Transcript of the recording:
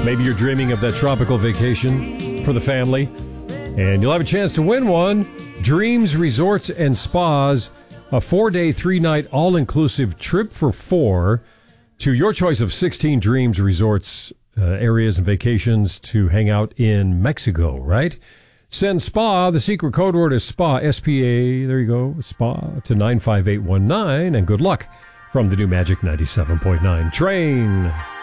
Maybe you're dreaming of that tropical vacation for the family, and you'll have a chance to win one. Dreams Resorts and Spas, a 4-day, 3-night, all-inclusive trip for 4 to your choice of 16 Dreams Resorts areas and vacations to hang out in Mexico, right? Send SPA, the secret code word is SPA, S-P-A, there you go, SPA, to 95819, and good luck from the new Magic 97.9 train.